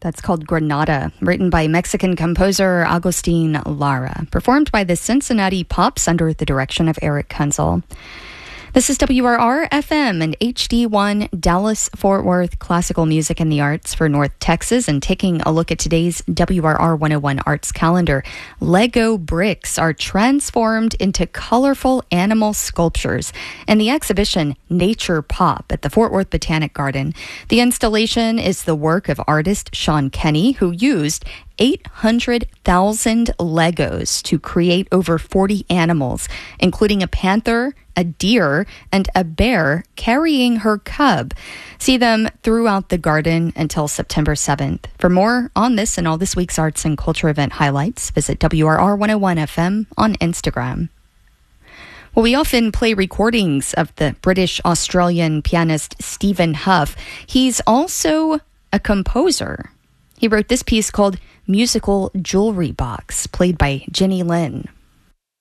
That's called Granada, written by Mexican composer Agustin Lara, performed by the Cincinnati Pops under the direction of Eric Kunzel. This is WRR-FM and HD1 Dallas-Fort Worth classical music and the arts for North Texas. And taking a look at today's WRR 101 Arts calendar, Lego bricks are transformed into colorful animal sculptures in the exhibition Nature Pop at the Fort Worth Botanic Garden. The installation is the work of artist Sean Kenny, who used 800,000 Legos to create over 40 animals, including a panther, a deer, and a bear carrying her cub. See them throughout the garden until September 7th. For more on this and all this week's arts and culture event highlights, visit WRR 101 FM on Instagram. Well, we often play recordings of the British-Australian pianist Stephen Hough. He's also a composer. He wrote this piece called Musical Jewelry Box, played by Jenny Lin.